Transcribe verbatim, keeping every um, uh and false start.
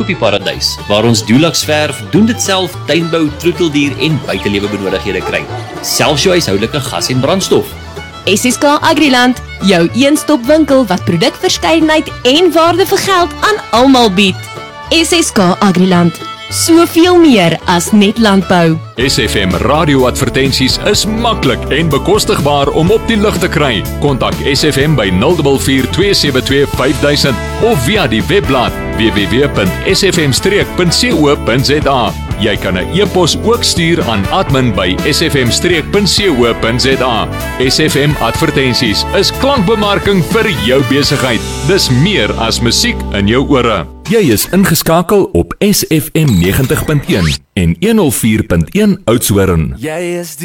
Koppie Paradys, waar ons Dulux-verf, doen dit self, tuinbou, troeteldier en buitelewe benodigdhede kry. Selfs jou huishoudelike gas en brandstof. S S K Agriland, jou een-stop winkel wat produkverskeidenheid en waarde vir geld aan almal bied. S S K Agriland, soveel meer as net landbou. S F M radioadvertensies is maklik en bekostigbaar om op die lug te kry. Kontak S F M by nul vier vier twee sewe twee vyf duisend of via die webblad w w w punt s f m streek punt co punt z a. Jy kan 'n e-pos ook stuur aan admin by s f m streek punt co punt z a. S F M advertensies is klankbemarking vir jou besigheid. Dis meer as musiek in jou ore. Jy is ingeskakel op S F M negentig punt een en honderd vier punt een Oudtshoorn. Jy is